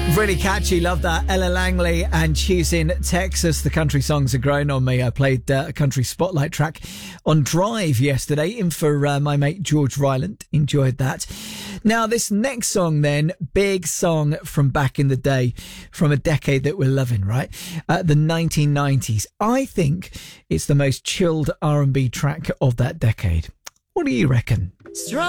Really catchy, love that. Ella Langley and Choosing Texas. The country songs are growing on me. I played a country spotlight track on Drive yesterday, in for my mate George Ryland. Enjoyed that. Now, this next song then, big song from back in the day, from a decade that we're loving, right? The 1990s. I think it's the most chilled R&B track of that decade. What do you reckon?